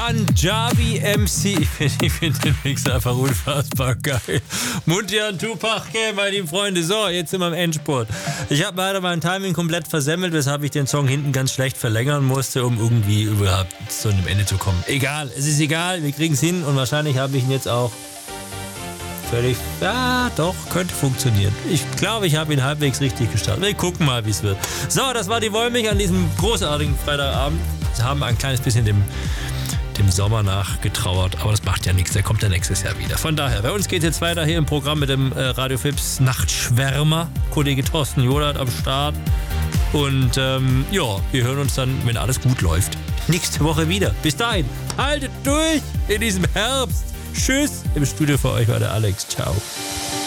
Punjabi MC. Ich find den Mix einfach unfassbar geil. Muntian Tupac, meine lieben Freunde. So, jetzt sind wir im Endspurt. Ich habe leider mein Timing komplett versemmelt, weshalb ich den Song hinten ganz schlecht verlängern musste, um irgendwie überhaupt zu einem Ende zu kommen. Egal, es ist egal, wir kriegen es hin und wahrscheinlich habe ich ihn jetzt auch völlig... Ja, doch, könnte funktionieren. Ich glaube, ich habe ihn halbwegs richtig gestartet. Wir gucken mal, wie es wird. So, das war die Wollmilch an diesem großartigen Freitagabend. Wir haben ein kleines bisschen dem Sommer nachgetrauert, aber das macht ja nichts, der kommt ja nächstes Jahr wieder. Von daher, bei uns geht es jetzt weiter hier im Programm mit dem Radio Fips Nachtschwärmer. Kollege Thorsten Jodat am Start. Und ja, wir hören uns dann, wenn alles gut läuft, nächste Woche wieder. Bis dahin, haltet durch in diesem Herbst. Tschüss. Im Studio für euch war der Alex. Ciao.